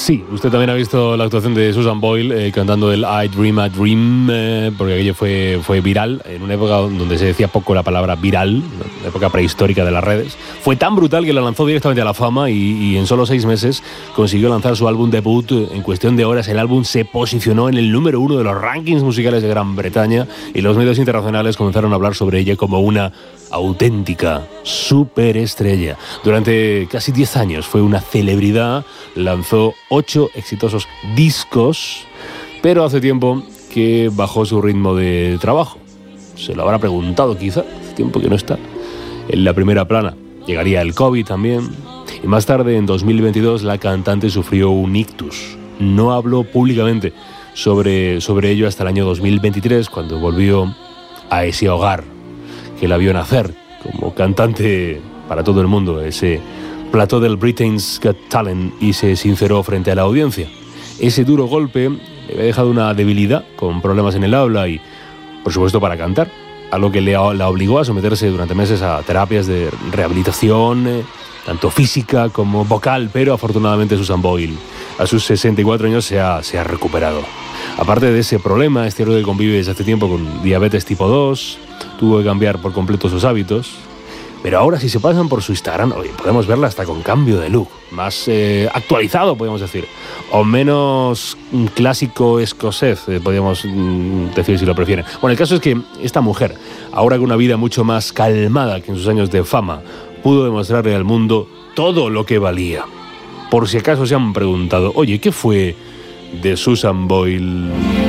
Sí, usted también ha visto la actuación de Susan Boyle cantando el I Dream a Dream, porque aquello fue viral en una época donde se decía poco la palabra viral, la época prehistórica de las redes. Fue tan brutal que la lanzó directamente a la fama y en solo 6 meses consiguió lanzar su álbum debut. En cuestión de horas el álbum se posicionó en el número 1 de los rankings musicales de Gran Bretaña y los medios internacionales comenzaron a hablar sobre ella como una auténtica superestrella. Durante casi 10 años fue una celebridad, lanzó 8 exitosos discos, pero hace tiempo que bajó su ritmo de trabajo. Se lo habrá preguntado quizá, hace tiempo que no está en la primera plana. Llegaría el COVID también, y más tarde, en 2022, la cantante sufrió un ictus. No habló públicamente sobre ello hasta el año 2023, cuando volvió a ese hogar que la vio nacer como cantante para todo el mundo, ese plató del Britain's Got Talent, y se sinceró frente a la audiencia. Ese duro golpe le había dejado una debilidad, con problemas en el habla y, por supuesto, para cantar, algo que la obligó a someterse durante meses a terapias de rehabilitación, tanto física como vocal, pero afortunadamente Susan Boyle, a sus 64 años, se ha recuperado. Aparte de ese problema, este héroe convive desde hace tiempo con diabetes tipo 2, tuvo que cambiar por completo sus hábitos, pero ahora si se pasan por su Instagram, podemos verla hasta con cambio de look, más actualizado, podríamos decir, o menos clásico escocés, podríamos decir si lo prefieren. Bueno, el caso es que esta mujer, ahora con una vida mucho más calmada que en sus años de fama, pudo demostrarle al mundo todo lo que valía. Por si acaso se han preguntado, oye, ¿qué fue de Susan Boyle?